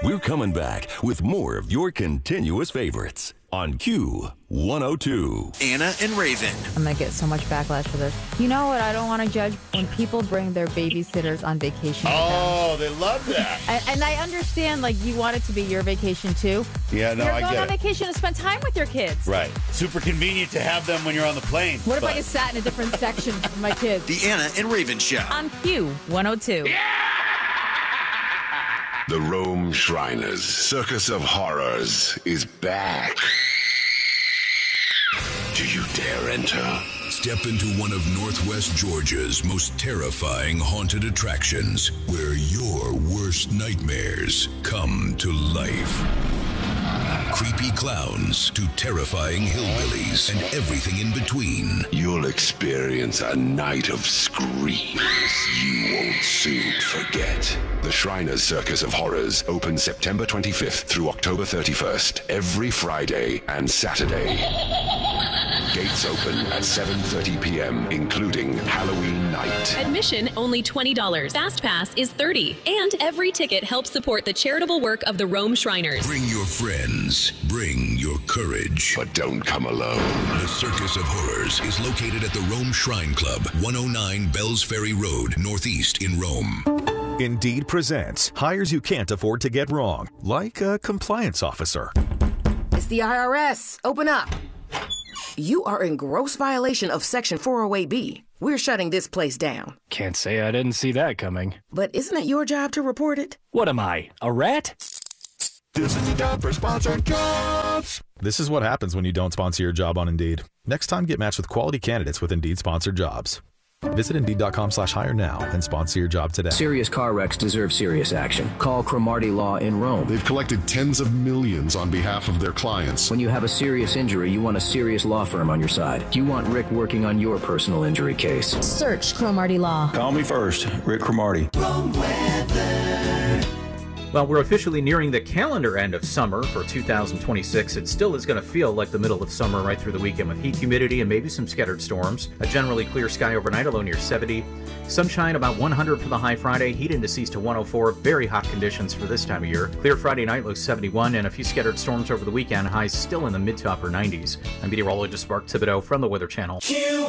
We're coming back with more of your continuous favorites on Q102. Anna and Raven. I'm going to get so much backlash for this. You know what I don't want to judge? When people bring their babysitters on vacation. Oh, they love that. And I understand, like, you want it to be your vacation, too. Yeah, no, I get it. You're going on vacation to spend time with your kids. Right. Super convenient to have them when you're on the plane. What if I just sat in a different section with my kids? The Anna and Raven Show. On Q102. Yeah! The Rome Shriners Circus of Horrors is back. Do you dare enter? Step into one of Northwest Georgia's most terrifying haunted attractions, where your worst nightmares come to life. Creepy clowns to terrifying hillbillies and everything in between. You'll experience a night of screams you won't soon forget. The Shriners Circus of Horrors opens September 25th through October 31st, every Friday and Saturday. Gates open at 7:30 p.m., including Halloween night. Admission only $20. Fast Pass is $30. And every ticket helps support the charitable work of the Rome Shriners. Bring your friends. Bring your courage. But don't come alone. The Circus of Horrors is located at the Rome Shrine Club, 109 Bells Ferry Road, Northeast in Rome. Indeed presents hires you can't afford to get wrong, like a compliance officer. It's the IRS. Open up. You are in gross violation of Section 408B. We're shutting this place down. Can't say I didn't see that coming. But isn't it your job to report it? What am I, a rat? This is the job for sponsored jobs. This is what happens when you don't sponsor your job on Indeed. Next time, get matched with quality candidates with Indeed sponsored jobs. Visit Indeed.com/hire now and sponsor your job today. Serious car wrecks deserve serious action. Call Cromartie Law in Rome. They've collected tens of millions on behalf of their clients. When you have a serious injury, you want a serious law firm on your side. You want Rick working on your personal injury case. Search Cromartie Law. Call me first, Rick Cromartie. Rome weather. Well, we're officially nearing the calendar end of summer for 2026. It still is going to feel like the middle of summer right through the weekend with heat, humidity, and maybe some scattered storms. A generally clear sky overnight, a low near 70. Sunshine about 100 for the high Friday. Heat indices to 104. Very hot conditions for this time of year. Clear Friday night, low 71, and a few scattered storms over the weekend. Highs still in the mid to upper 90s. I'm meteorologist Mark Thibodeau from the Weather Channel.